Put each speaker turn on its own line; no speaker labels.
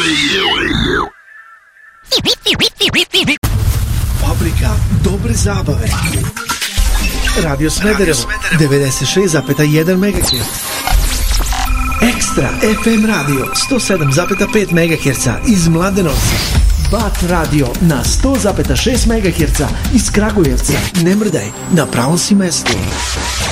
Fabrika dobre zabave. Radio Smederevo 96,1 MHz. Ekstra FM radio 107,5 MHz iz Mladenovca. Bat radio na 100,6 MHz iz Kragujevca. Ne mrdaj, na pravom si mestu.